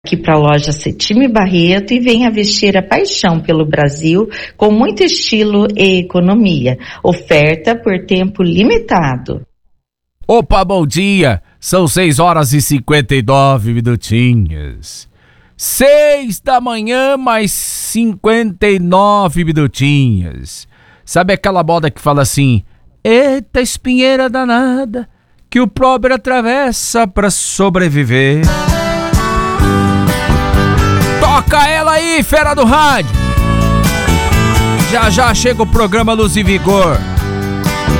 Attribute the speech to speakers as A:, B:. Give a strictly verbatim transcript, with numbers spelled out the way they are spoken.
A: aqui para a loja Cetime Barreto e venha vestir a paixão pelo Brasil com muito estilo e economia. Oferta por tempo limitado.
B: Opa, bom dia! São seis horas e cinquenta e nove minutinhos. Seis da manhã mais cinquenta e nove minutinhos. Sabe aquela moda que fala assim: eita espinheira danada que o pobre atravessa pra sobreviver. Toca ela aí, fera do rádio. Já já chega o programa Luz e Vigor.